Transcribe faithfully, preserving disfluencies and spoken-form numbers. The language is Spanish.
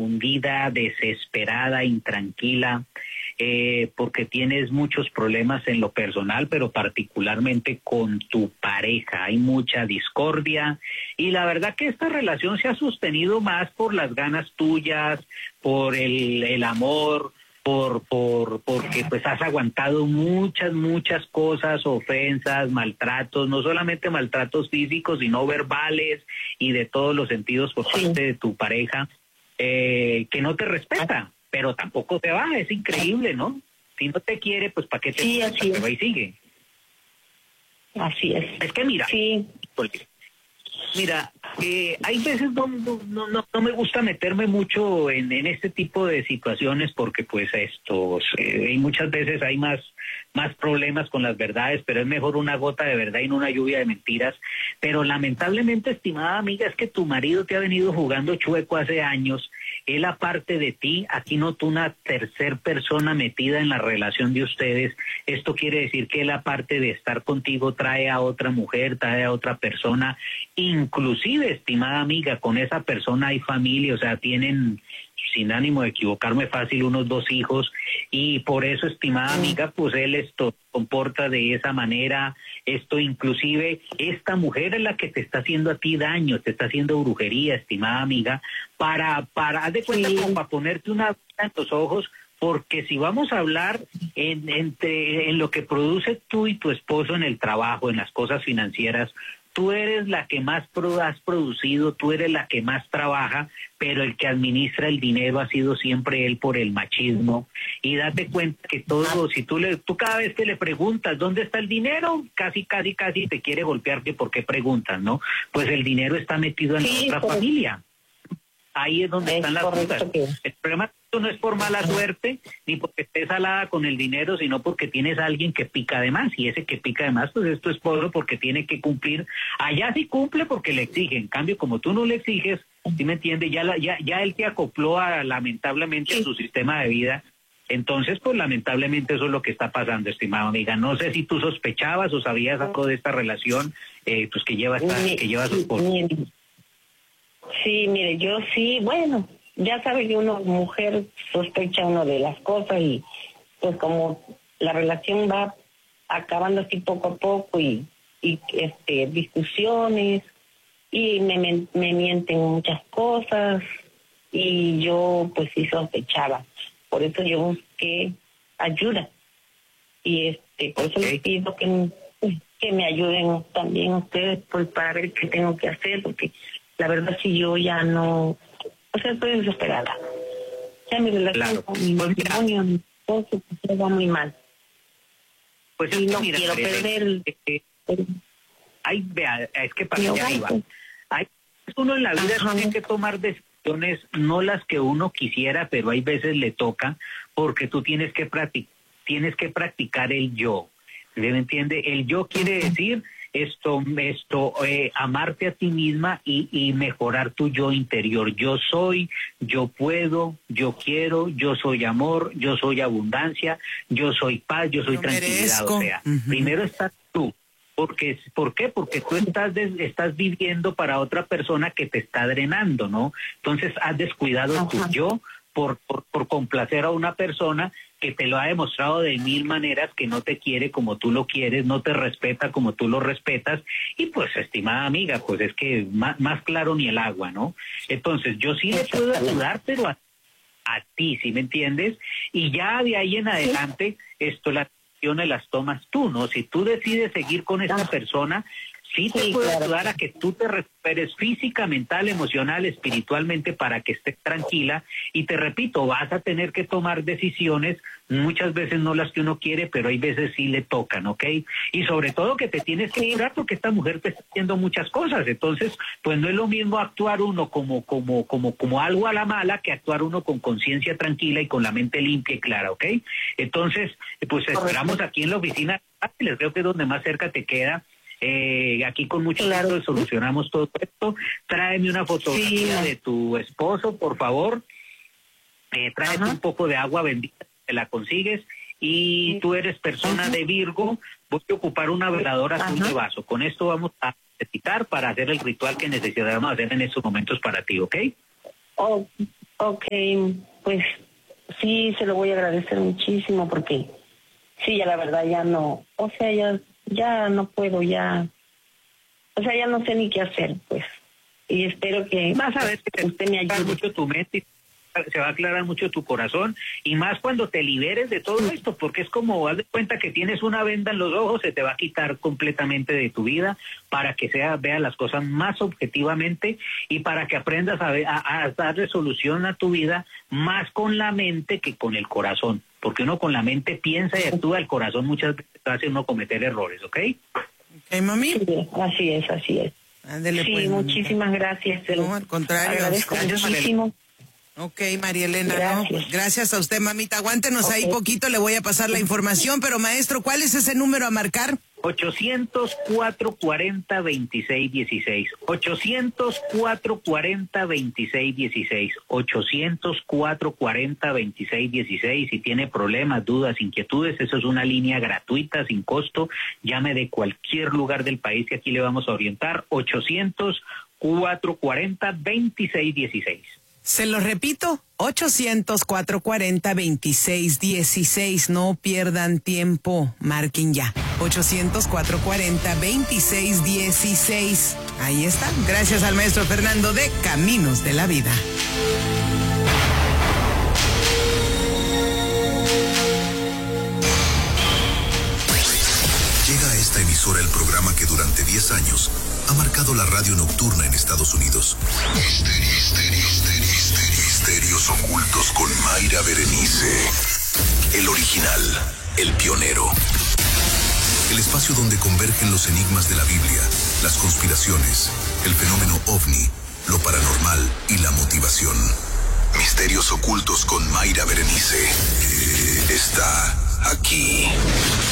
confundida, desesperada, intranquila, eh, porque tienes muchos problemas en lo personal, pero particularmente con tu pareja. Hay mucha discordia y la verdad que esta relación se ha sostenido más por las ganas tuyas, por el, el amor, por por porque pues has aguantado muchas muchas cosas, ofensas, maltratos, no solamente maltratos físicos sino verbales y de todos los sentidos por sí. parte de tu pareja, eh, que no te respeta, pero tampoco te va. Es increíble, ¿no? Si no te quiere, pues ¿para qué te sí, así va y sigue? Así es. Es que mira, sí. porque Mira, eh, hay veces no, no, no, no me gusta meterme mucho en, en este tipo de situaciones porque pues estos, eh, y muchas veces hay más, más problemas con las verdades, pero es mejor una gota de verdad y no una lluvia de mentiras. Pero lamentablemente, estimada amiga, es que tu marido te ha venido jugando chueco hace años. Él, aparte de ti, aquí notó una tercer persona metida en la relación de ustedes. Esto quiere decir que él, aparte de estar contigo, trae a otra mujer, trae a otra persona. Inclusive, estimada amiga, con esa persona hay familia, o sea, tienen, sin ánimo de equivocarme fácil, unos dos hijos, y por eso, estimada amiga, pues él esto comporta de esa manera. Esto inclusive, esta mujer es la que te está haciendo a ti daño, te está haciendo brujería, estimada amiga, para, para, haz de cuenta, sí. como para ponerte una en los ojos, porque si vamos a hablar en, entre, en lo que produce tú y tu esposo en el trabajo, en las cosas financieras, tú eres la que más pro has producido, tú eres la que más trabaja, pero el que administra el dinero ha sido siempre él por el machismo. Y date cuenta que todo, si tú le, tú cada vez que le preguntas dónde está el dinero, casi, casi, casi te quiere golpear que por qué preguntas, ¿no? Pues el dinero está metido en sí, otra correcto. familia. Ahí es donde es están las cosas. Que... El problema no es por mala suerte, ni porque estés salada con el dinero, sino porque tienes a alguien que pica de más, y ese que pica de más, pues es tu esposo porque tiene que cumplir. Allá sí cumple porque le exige, en cambio, como tú no le exiges, ¿sí me entiendes? Ya, la, ya, ya él te acopló a, lamentablemente, sí. a su sistema de vida. Entonces, pues lamentablemente eso es lo que está pasando, estimada amiga. No sé si tú sospechabas o sabías algo de esta relación eh, pues que lleva, esta, que lleva su esposo. Sí, mire, yo sí, bueno, ya sabe que uno, mujer, sospecha uno de las cosas y pues como la relación va acabando así poco a poco y, y este discusiones y me, me, me mienten muchas cosas y yo pues sí sospechaba. Por eso yo busqué ayuda y este por eso les pido que, que me ayuden también ustedes pues para ver qué tengo que hacer, porque la verdad si yo ya no, o sea, estoy desesperada. Ya mi relación claro. con mi pues matrimonio, mi esposo, pues va muy mal. Pues y es no mira, quiero mira, perder el... Eh, eh, ay, vea, es que para allá arriba. Hay, uno en la vida Ajá. tiene que tomar decisiones, no las que uno quisiera, pero hay veces le toca, porque tú tienes que practicar, tienes que practicar el yo. ¿Se me entiende? El yo quiere decir esto, esto, eh, amarte a ti misma y, y mejorar tu yo interior. Yo soy, yo puedo, yo quiero, yo soy amor, yo soy abundancia, yo soy paz, yo soy yo tranquilidad. Merezco. O sea, uh-huh. primero estás tú. Porque, ¿por qué? Porque tú estás, des, estás viviendo para otra persona que te está drenando, ¿no? Entonces has descuidado Ajá. tu yo por, por, por complacer a una persona que te lo ha demostrado de mil maneras, que no te quiere como tú lo quieres, no te respeta como tú lo respetas, y pues, estimada amiga, pues es que más, más claro ni el agua, ¿no? Entonces, yo sí le puedo ayudar, pero a, a ti, ¿sí me entiendes? Y ya de ahí en adelante, esto, las decisiones las tomas tú, ¿no? Si tú decides seguir con esta persona, sí te sí, puede claro. ayudar a que tú te recuperes física, mental, emocional, espiritualmente para que estés tranquila. Y te repito, vas a tener que tomar decisiones, muchas veces no las que uno quiere, pero hay veces sí le tocan, ¿ok? Y sobre todo que te tienes que curar porque esta mujer te está haciendo muchas cosas. Entonces, pues no es lo mismo actuar uno como, como, como, como algo a la mala que actuar uno con conciencia tranquila y con la mente limpia y clara, ¿ok? Entonces, pues esperamos aquí en la oficina, les creo que es donde más cerca te queda. Eh, aquí con mucho claro. gusto solucionamos todo esto. Tráeme una fotografía sí. de tu esposo, por favor. Eh, tráete Ajá. un poco de agua bendita, te la consigues. Y sí. tú eres persona Ajá. de Virgo, voy a ocupar una veladora azul de vaso. Con esto vamos a necesitar para hacer el ritual que necesitamos hacer en estos momentos para ti, ¿ok? Oh, Ok, pues sí, se lo voy a agradecer muchísimo porque sí, ya la verdad ya no, o sea, ya, ya no puedo, ya, o sea, ya no sé ni qué hacer, pues. Y espero que Vas a ver que usted me ayude mucho tu mente, se va a aclarar mucho tu corazón, y más cuando te liberes de todo esto, porque es como, haz de cuenta que tienes una venda en los ojos, se te va a quitar completamente de tu vida, para que sea, veas las cosas más objetivamente, y para que aprendas a, ver, a, a darle solución a tu vida, más con la mente que con el corazón, porque uno con la mente piensa y actúa, el corazón muchas veces hace uno cometer errores, ¿ok? Ok, mami. Sí, así es, así es. Ándele, Sí, pues, muchísimas gracias. Se lo no, al contrario. agradezco Gracias, muchísimo. Ok, María Elena, Gracias. no, pues gracias a usted, mamita. Aguántenos Ok. ahí poquito, le voy a pasar la información, pero maestro, ¿cuál es ese número a marcar? ochocientos cuatro cuarenta veintiséis dieciséis. ochocientos cuatro cuarenta veintiséis dieciséis. ochocientos cuatro cuarenta veintiséis dieciséis. Si tiene problemas, dudas, inquietudes, eso es una línea gratuita, sin costo. Llame de cualquier lugar del país que aquí le vamos a orientar. ochocientos cuatro cuarenta veintiséis dieciséis. Se lo repito, ochocientos cuatro cuarenta veintiséis dieciséis. No pierdan tiempo, marquen ya. ochocientos cuatro cuarenta veintiséis dieciséis. Ahí está. Gracias al maestro Fernando de Caminos de la Vida. Llega a esta emisora el programa que durante diez años ha marcado la radio nocturna en Estados Unidos. Misterios, misterios, misterios, misterios ocultos con Mayra Berenice. El original, el pionero. El espacio donde convergen los enigmas de la Biblia, las conspiraciones, el fenómeno ovni, lo paranormal y la motivación. Misterios ocultos con Mayra Berenice. Está aquí.